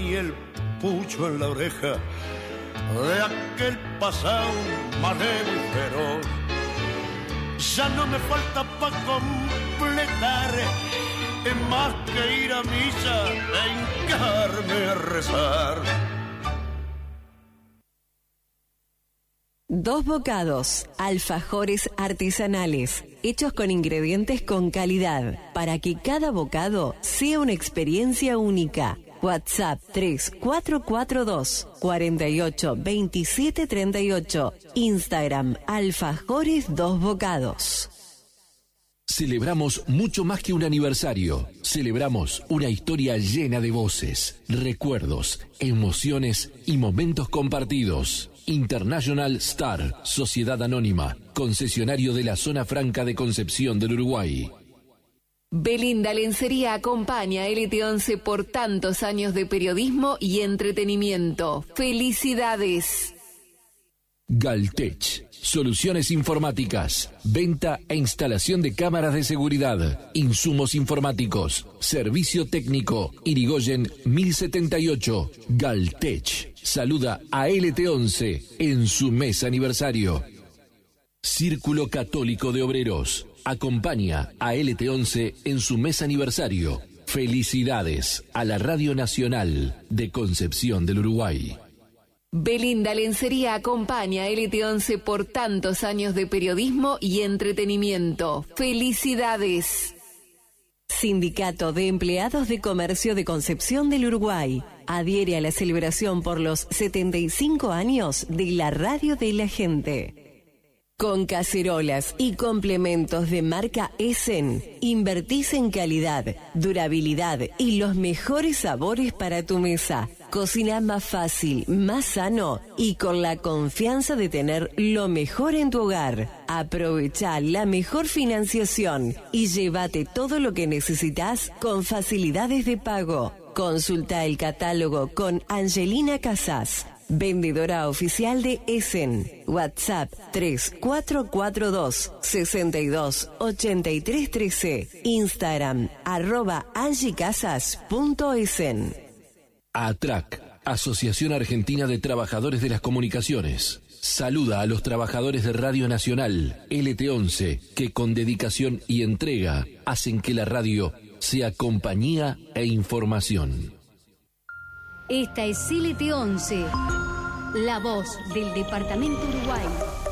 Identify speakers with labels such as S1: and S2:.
S1: ni el pucho en la oreja de aquel pasado manejo y feroz. Ya no me falta pa' completar, es más que ir a misa e hincarme a rezar.
S2: Dos Bocados, alfajores artesanales, hechos con ingredientes con calidad, para que cada bocado sea una experiencia única. WhatsApp 3442 48 27 38. Instagram Alfajores Dos Bocados.
S3: Celebramos mucho más que un aniversario. Celebramos una historia llena de voces, recuerdos, emociones y momentos compartidos. International Star, Sociedad Anónima, concesionario de la Zona Franca de Concepción del Uruguay.
S4: Belinda Lencería acompaña a LT11 por tantos años de periodismo y entretenimiento. ¡Felicidades!
S3: Galtech, soluciones informáticas, venta e instalación de cámaras de seguridad, insumos informáticos, servicio técnico, Irigoyen 1078. Galtech saluda a LT11 en su mes aniversario. Círculo Católico de Obreros acompaña a LT11 en su mes aniversario. Felicidades a la Radio Nacional de Concepción del Uruguay.
S4: Belinda Lencería acompaña a LT11 por tantos años de periodismo y entretenimiento. ¡Felicidades!
S2: Sindicato de Empleados de Comercio de Concepción del Uruguay adhiere a la celebración por los 75 años de la Radio de la Gente. Con cacerolas y complementos de marca Essen, invertís en calidad, durabilidad y los mejores sabores para tu mesa. Cocina más fácil, más sano y con la confianza de tener lo mejor en tu hogar. Aprovecha la mejor financiación y llévate todo lo que necesitas con facilidades de pago. Consulta el catálogo con Angelina Casas, vendedora oficial de Essen. WhatsApp 3442 62 83 13. Instagram @angiecasas.essen.
S3: ATRAC, Asociación Argentina de Trabajadores de las Comunicaciones, saluda a los trabajadores de Radio Nacional, LT11, que con dedicación y entrega hacen que la radio sea compañía e información.
S5: Esta es LT11, la voz del Departamento Uruguay.